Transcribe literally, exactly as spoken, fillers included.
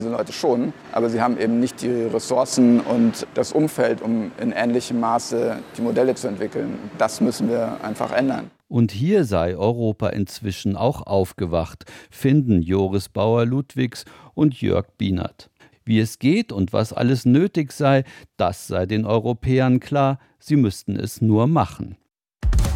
Diese Leute schon, aber sie haben eben nicht die Ressourcen und das Umfeld, um in ähnlichem Maße die Modelle zu entwickeln. Das müssen wir einfach ändern. Und hier sei Europa inzwischen auch aufgewacht, finden Joris Bauer-Ludwigs und Jörg Bienert. Wie es geht und was alles nötig sei, das sei den Europäern klar, sie müssten es nur machen.